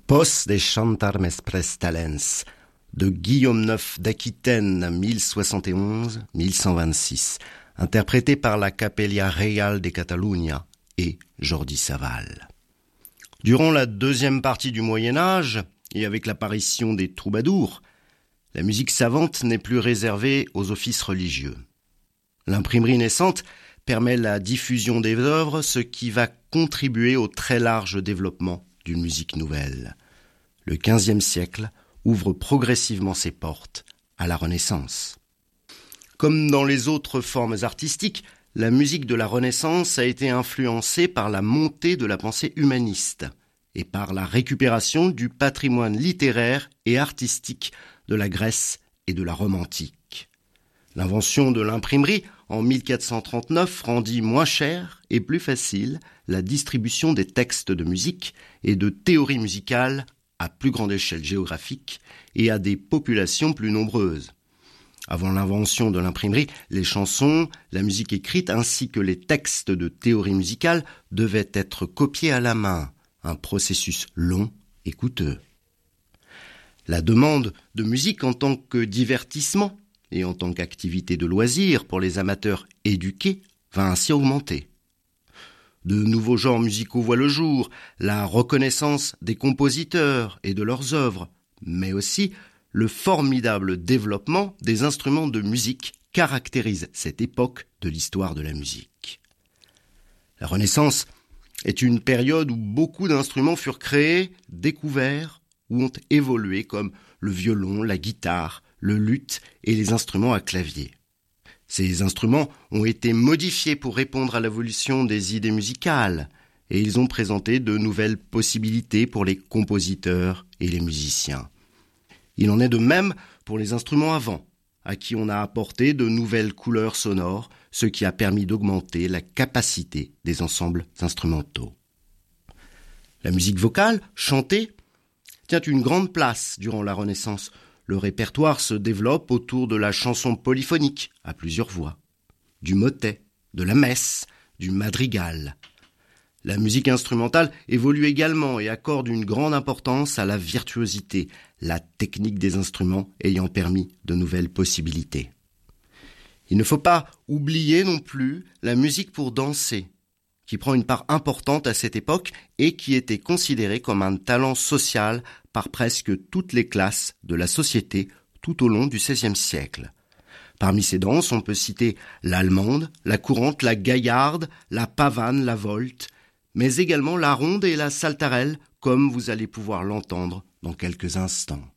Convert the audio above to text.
Pos de chantar mes prestalens de Guillaume IX d'Aquitaine 1071-1126, interprété par la Capella Reial de Catalunya et Jordi Savall. Durant la deuxième partie du Moyen-Âge, et avec l'apparition des troubadours, la musique savante n'est plus réservée aux offices religieux. L'imprimerie naissante permet la diffusion des œuvres, ce qui va contribuer au très large développement d'une musique nouvelle. Le XVe siècle ouvre progressivement ses portes à la Renaissance. Comme dans les autres formes artistiques, la musique de la Renaissance a été influencée par la montée de la pensée humaniste et par la récupération du patrimoine littéraire et artistique de la Grèce et de la Rome antique. L'invention de l'imprimerie en 1439 rendit moins chère et plus facile la distribution des textes de musique et de théories musicales à plus grande échelle géographique et à des populations plus nombreuses. Avant l'invention de l'imprimerie, les chansons, la musique écrite ainsi que les textes de théorie musicale devaient être copiés à la main, un processus long et coûteux. La demande de musique en tant que divertissement et en tant qu'activité de loisir pour les amateurs éduqués va ainsi augmenter. De nouveaux genres musicaux voient le jour, la reconnaissance des compositeurs et de leurs œuvres, mais aussi le formidable développement des instruments de musique caractérise cette époque de l'histoire de la musique. La Renaissance est une période où beaucoup d'instruments furent créés, découverts ou ont évolué comme le violon, la guitare, le luth et les instruments à clavier. Ces instruments ont été modifiés pour répondre à l'évolution des idées musicales et ils ont présenté de nouvelles possibilités pour les compositeurs et les musiciens. Il en est de même pour les instruments à vent, à qui on a apporté de nouvelles couleurs sonores, ce qui a permis d'augmenter la capacité des ensembles instrumentaux. La musique vocale, chantée, tient une grande place durant la Renaissance. Le répertoire se développe autour de la chanson polyphonique, à plusieurs voix, du motet, de la messe, du madrigal. La musique instrumentale évolue également et accorde une grande importance à la virtuosité, la technique des instruments ayant permis de nouvelles possibilités. Il ne faut pas oublier non plus la musique pour danser, qui prend une part importante à cette époque et qui était considérée comme un talent social par presque toutes les classes de la société tout au long du XVIe siècle. Parmi ces danses, on peut citer l'allemande, la courante, la gaillarde, la pavane, la volte, mais également la ronde et la saltarelle, comme vous allez pouvoir l'entendre dans quelques instants.